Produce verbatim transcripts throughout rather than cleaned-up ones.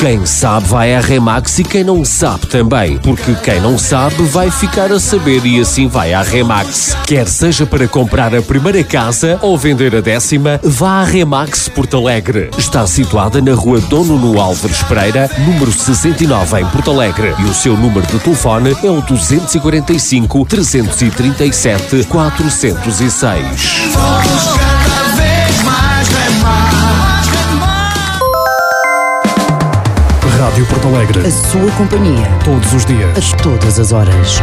Quem sabe vai à Remax e quem não sabe também, porque quem não sabe vai ficar a saber e assim vai à Remax. Quer seja para comprar a primeira casa ou vender a décima, vá à Remax Porto Alegre. Está situada na rua Dom Nuno Álvares Pereira, número sessenta e nove em Porto Alegre, e o seu número de telefone é o duzentos e quarenta e cinco, trezentos e trinta e sete, quatrocentos e seis. Rádio Porto Alegre. A sua companhia. Todos os dias. A todas as horas.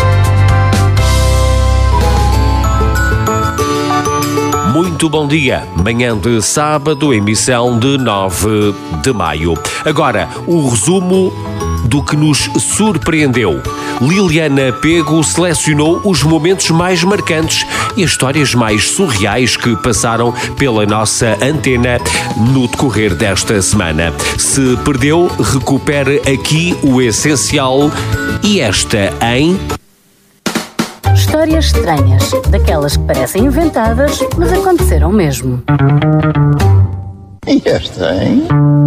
Muito bom dia. Manhã de sábado, emissão de nove de maio. Agora, o resumo do que nos surpreendeu. Liliana Pego selecionou os momentos mais marcantes e as histórias mais surreais que passaram pela nossa antena no decorrer desta semana. Se perdeu, recupere aqui o essencial e esta em... Histórias estranhas, daquelas que parecem inventadas, mas aconteceram mesmo. E esta, hein?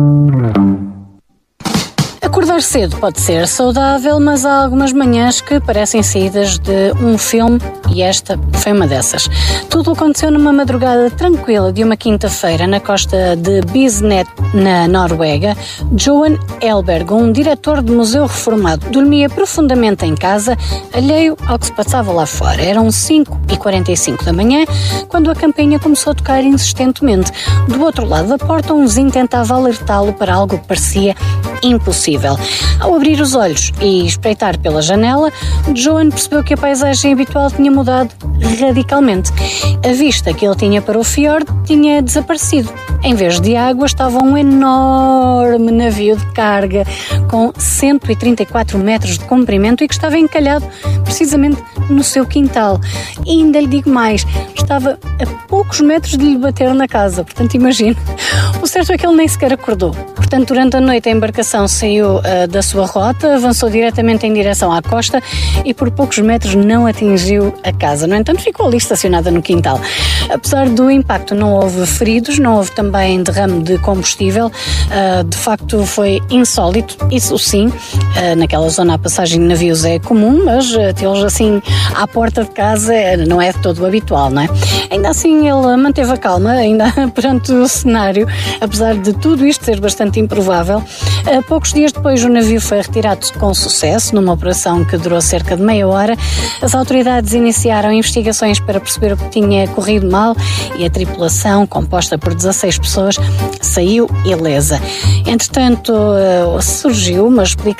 Acordar cedo pode ser saudável, mas há algumas manhãs que parecem saídas de um filme e esta foi uma dessas. Tudo aconteceu numa madrugada tranquila de uma quinta-feira na costa de Bislett, na Noruega. Johan Elberg, um diretor de museu reformado, dormia profundamente em casa, alheio ao que se passava lá fora. Eram cinco e quarenta e cinco da manhã, quando a campainha começou a tocar insistentemente. Do outro lado da porta, um vizinho tentava alertá-lo para algo que parecia impossível. Ao abrir os olhos e espreitar pela janela, Johan percebeu que a paisagem habitual tinha mudado radicalmente. A vista que ele tinha para o fiord tinha desaparecido. Em vez de água, estava um enorme navio de carga com cento e trinta e quatro metros de comprimento e que estava encalhado precisamente no seu quintal. E ainda lhe digo mais, estava a poucos metros de lhe bater na casa, portanto imagine. O certo é que ele nem sequer acordou. Portanto, durante a noite a embarcação saiu uh, da sua rota, avançou diretamente em direção à costa e por poucos metros não atingiu a casa. No entanto, ficou ali estacionada no quintal. Apesar do impacto, não houve feridos, não houve também derrame de combustível. Uh, de facto, foi insólito. Isso sim, uh, naquela zona a passagem de navios é comum, mas uh, tê-los assim à porta de casa não é de todo habitual, não é? Ainda assim, ele manteve a calma, ainda perante o cenário, apesar de tudo isto ser bastante improvável. Uh, poucos dias depois, o navio foi retirado com sucesso, numa operação que durou cerca de meia hora. As autoridades iniciaram investigações para perceber o que tinha corrido mal e a tripulação, composta por dezasseis pessoas, saiu ilesa. Entretanto, uh, surgiu uma explicação